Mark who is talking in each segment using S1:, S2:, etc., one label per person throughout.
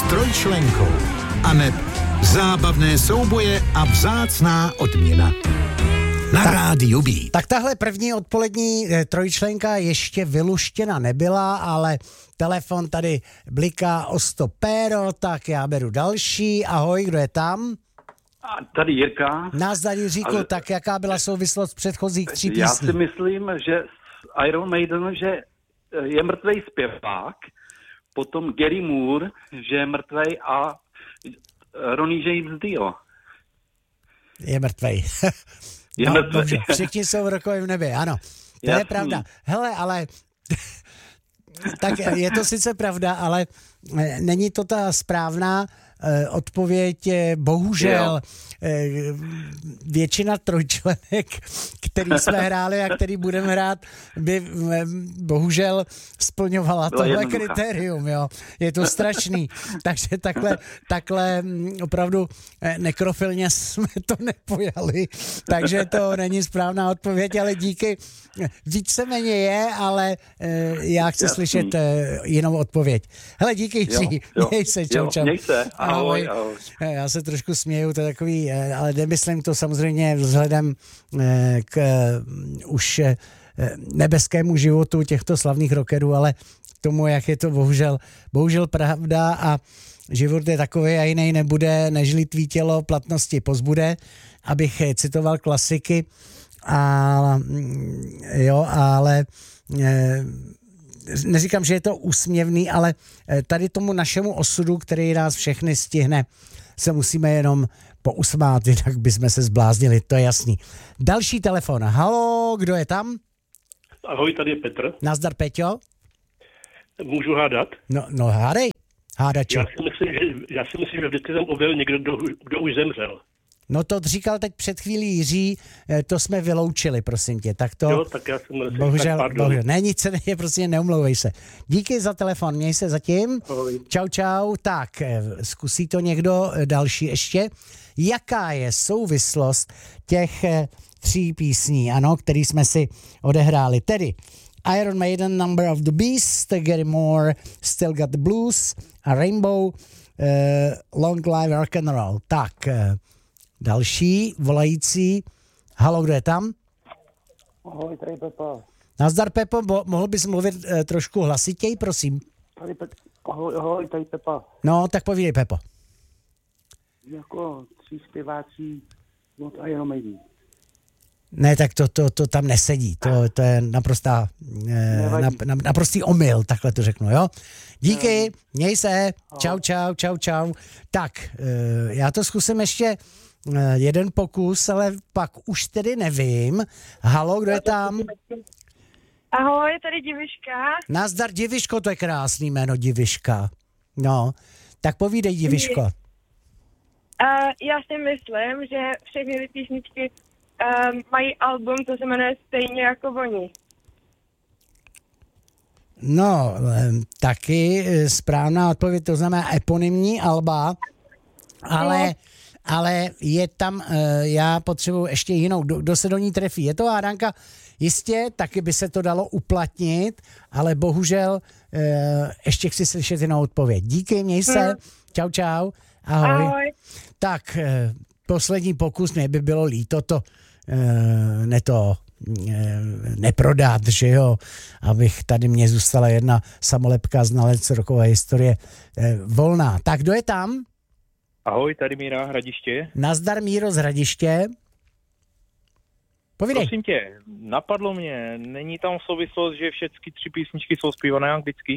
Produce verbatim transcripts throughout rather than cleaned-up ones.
S1: trojčlenkou. Aneb zábavné souboje a vzácná odměna. Na tak, rádiu B.
S2: Tak tahle první odpolední e, trojčlenka ještě vyluštěna nebyla, ale telefon tady bliká o sto péro, tak já beru další. Ahoj, kdo je tam?
S3: A tady Jirka.
S2: Nazdar, Jiříku, ale... tak jaká byla souvislost předchozích tří písní?
S3: Já si myslím, že Iron Maiden, že je mrtvej zpěvák, potom Gary Moore, že je mrtvej a Ronnie James Dio.
S2: Je mrtvej.
S3: Je
S2: no,
S3: mrtvej.
S2: Dobře, všichni jsou v rokovém nebi, ano. To Jasný. Je pravda. Hele, ale tak je to sice pravda, ale není to ta správná eh, odpověď. eh, Bohužel eh, většina trojčlenek, který jsme hráli a který budeme hrát, by eh, bohužel splňovala
S3: Byla
S2: tohle
S3: jednoduchá.
S2: kritérium. Jo. Je to strašný. Takže takhle, takhle mm, opravdu eh, nekrofilně jsme to nepojali. Takže to není správná odpověď, ale díky. Víceméně je, ale eh, já chci
S3: Jasný.
S2: slyšet eh, jinou odpověď. Hele, díky, Jiří. Měj se, čau,
S3: jo,
S2: čau.
S3: Měj se, ahoj, ahoj.
S2: Já se trošku směju, to je takový, eh, ale nemyslím to samozřejmě vzhledem eh, k eh, už eh, nebeskému životu těchto slavných rockerů, ale k tomu, jak je to bohužel, bohužel pravda a život je takový a jiný nebude, nežli tvý tělo platnosti pozbude, abych citoval klasiky. A jo, ale e, neříkám, že je to úsměvný, ale tady tomu našemu osudu, který nás všechny stihne, se musíme jenom pousmát, jinak bychom se zbláznili, to je jasný. Další telefon. Haló, kdo je tam?
S4: Ahoj, tady je Petr.
S2: Nazdar, Peťo.
S4: Můžu hádat?
S2: No, no hádej. Hádačo.
S4: Já si myslím, že, já si myslím, že vždycky tam objevil někdo, kdo, kdo už zemřel.
S2: No to říkal teď před chvílí Jiří, to jsme vyloučili, prosím tě. Tak to,
S4: jo, tak já jsem nesl,
S2: bohužel,
S4: tak
S2: bohužel, ne, nic se neje, prostě neumlouvej se. Díky za telefon, měj se zatím.
S4: Ahoj.
S2: Čau, čau. Tak, zkusí to někdo další ještě. Jaká je souvislost těch tří písní, ano, který jsme si odehráli? Tedy Iron Maiden, Number of the Beast, Gary Moore, Still Got the Blues a Rainbow, uh, Long Live Rock and Roll. Tak, uh, další volající. Halo, kdo je tam?
S5: Ahoj, tady Pepa.
S2: Nazdar, Pepo, bo, mohl bys mluvit uh, trošku hlasitěji, prosím?
S5: Tady Pe- ahoj, ahoj, tady Pepa.
S2: No, tak povídej, Pepo.
S5: Jako tří zpěváci od Iron Maiden.
S2: Ne, tak to, to, to tam nesedí. To, to je naprostá, eh, na, na, naprostý omyl, takhle to řeknu, jo? Díky, měj se, čau, čau, čau, čau. Tak, eh, já to zkusím ještě eh, jeden pokus, ale pak už tedy nevím. Halo, kdo je tam?
S6: Ahoj, tady Diviška.
S2: Nazdar, Diviško, to je krásný jméno, Diviška. No, tak povídej, Diviško.
S6: Uh, já si myslím, že všechny ty písničky um, mají album, to se jmenuje stejně jako oni.
S2: No, taky správná odpověď, to znamená eponymní alba, ale, no. ale je tam, já potřebuji ještě jinou, kdo se do ní trefí. Je to hádanka, jistě, taky by se to dalo uplatnit, ale bohužel ještě chci slyšet jinou odpověď. Díky, měj se, hmm. čau, čau, ahoj.
S6: Ahoj.
S2: Tak, poslední pokus, mě by bylo líto to, ne to, neprodat, že jo, abych tady mě zůstala jedna samolepka znalec rokové historie volná. Tak kdo je tam?
S7: Ahoj, tady Míra Hradiště.
S2: Nazdar, Míro z Hradiště. Povídej.
S7: Prosím tě, napadlo mě, není tam souvislost, že všechny tři písničky jsou zpívané anglicky?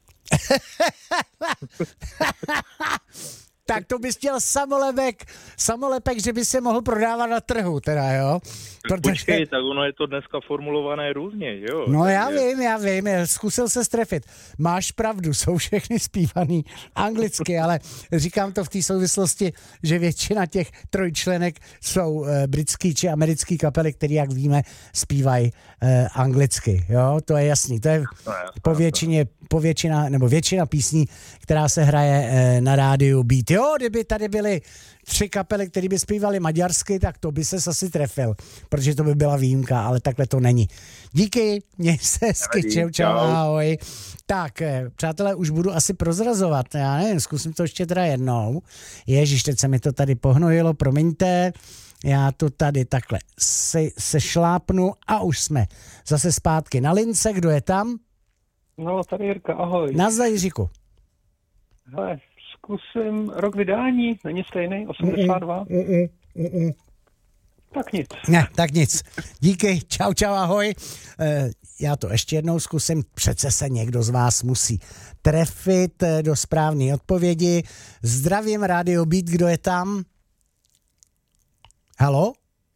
S2: Tak to bys chtěl samolepek, samolepek, že by se mohl prodávat na trhu, teda, jo?
S7: Protože... Počkej, tak ono je to dneska formulované různě, jo?
S2: No
S7: takže...
S2: já vím, já vím, zkusil se strefit. Máš pravdu, jsou všechny zpívaný anglicky, ale říkám to v té souvislosti, že většina těch trojčlenek jsou e, britský či americký kapely, který, jak víme, zpívají e, anglicky, jo? To je jasný, to je po většině, po většina, nebo většina písní, která se hraje e, na rádiu Beat. Jo, kdyby tady byly tři kapely, které by zpívaly maďarsky, tak to by ses asi trefil, protože to by byla výjimka, ale takhle to není. Díky, měj se hezky, čau, čau, ahoj. Tak, přátelé, už budu asi prozrazovat, já nevím, zkusím to ještě teda jednou. Ježiš, teď se mi to tady pohnojilo, promiňte. Já to tady takhle se, se šlápnu a už jsme zase zpátky na lince. Kdo je tam?
S8: No, tady Jirka, ahoj.
S2: Nazdar, Jiříku.
S8: Hele, zkusím rok vydání, není stejný, osmdesát dva.
S2: Mm, mm, mm, mm.
S8: Tak nic.
S2: Ne, tak nic. Díky, čau, čau, ahoj. E, já to ještě jednou zkusím, přece se někdo z vás musí trefit do správné odpovědi. Zdravím, Radio Beat, kdo je tam? Halo?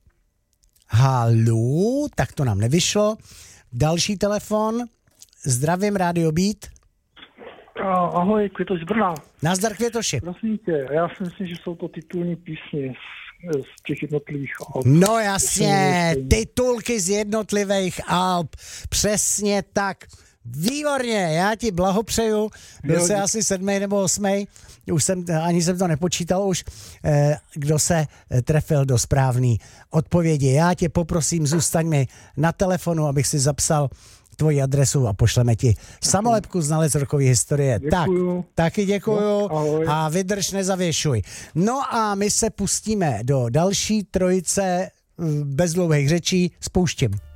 S2: Halo? Tak to nám nevyšlo. Další telefon. Zdravím, Radio Beat.
S8: Ahoj, Květoš z Brna.
S2: Nazdar, Květoši.
S8: Prosím tě, já si myslím, že jsou to titulní písně z, z těch jednotlivých alb.
S2: No jasně, titulky z jednotlivých alb. Přesně tak. Výborně, já ti blahopřeju. Byl jsi asi sedmý nebo osmý. Už jsem, ani jsem to nepočítal už, eh, kdo se trefil do správné odpovědi. Já tě poprosím, zůstaň mi na telefonu, abych si zapsal tvoji adresu a pošleme ti samolepku znalec rokový historie.
S8: Děkuju.
S2: Tak, taky děkuju
S8: no,
S2: a vydrž, nezavěšuj. No a my se pustíme do další trojice bez dlouhých řečí. Spouštím.